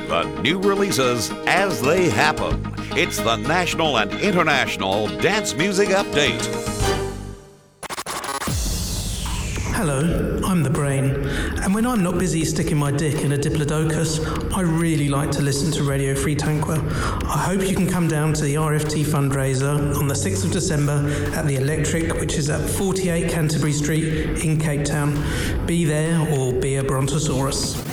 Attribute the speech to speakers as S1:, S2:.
S1: The new releases as they happen. It's the National and International Dance Music Update.
S2: Hello, I'm the Brain, and when I'm not busy sticking my dick in a Diplodocus, I really like to listen to Radio Free Tanqua. I hope you can come down to the RFT fundraiser on the 6th of December at the Electric, which is at 48 Canterbury Street in Cape Town. Be there or be a Brontosaurus.